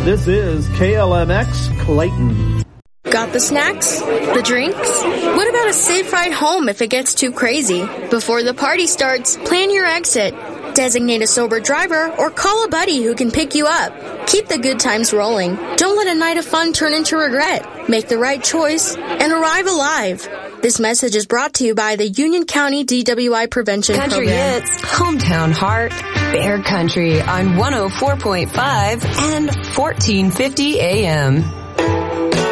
This is KLMX Clayton. Got the snacks? The drinks? What about a safe ride home if it gets too crazy? Before the party starts, plan your exit. Designate a sober driver or call a buddy who can pick you up. Keep the good times rolling. Don't let a night of fun turn into regret. Make the right choice and arrive alive. This message is brought to you by the Union County DWI Prevention Country Program. Hits, Hometown Heart, Bear Country on 104.5 and 1450 AM.